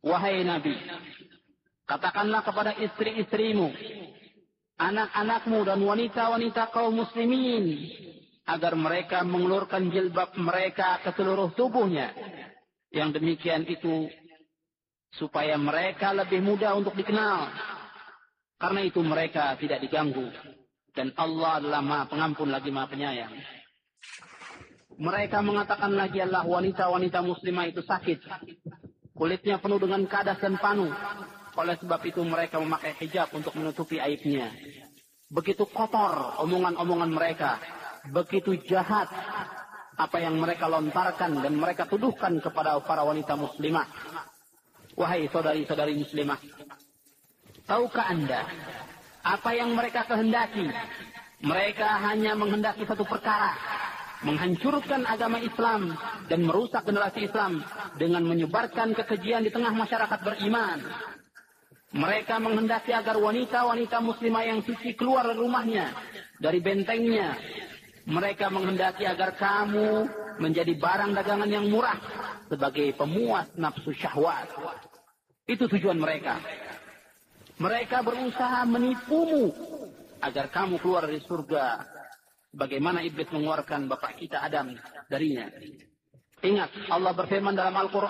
Wahai Nabi, katakanlah kepada istri-istrimu, anak-anakmu dan wanita-wanita kaum muslimin, agar mereka mengulurkan jilbab mereka ke seluruh tubuhnya. Yang demikian itu supaya mereka lebih mudah untuk dikenal. Karena itu mereka tidak diganggu. Dan Allah adalah Maha Pengampun lagi Maha Penyayang. Mereka mengatakan lagi Allah, wanita-wanita muslimah itu sakit. Kulitnya penuh dengan kadas dan panu. Oleh sebab itu mereka memakai hijab untuk menutupi aibnya. Begitu kotor omongan-omongan mereka. Begitu jahat apa yang mereka lontarkan dan mereka tuduhkan kepada para wanita muslimah. Wahai saudari-saudari muslimah, tahukah Anda apa yang mereka kehendaki? Mereka hanya menghendaki satu perkara, menghancurkan agama Islam dan merusak generasi Islam dengan menyebarkan kekejian di tengah masyarakat beriman. Mereka menghendaki agar wanita-wanita muslimah yang suci keluar dari rumahnya, dari bentengnya. Mereka menghendaki agar kamu menjadi barang dagangan yang murah sebagai pemuas nafsu syahwat. Itu tujuan mereka. Mereka berusaha menipumu agar kamu keluar dari surga. Bagaimana iblis mengeluarkan bapak kita Adam darinya. Ingat, Allah berfirman dalam Al-Quran.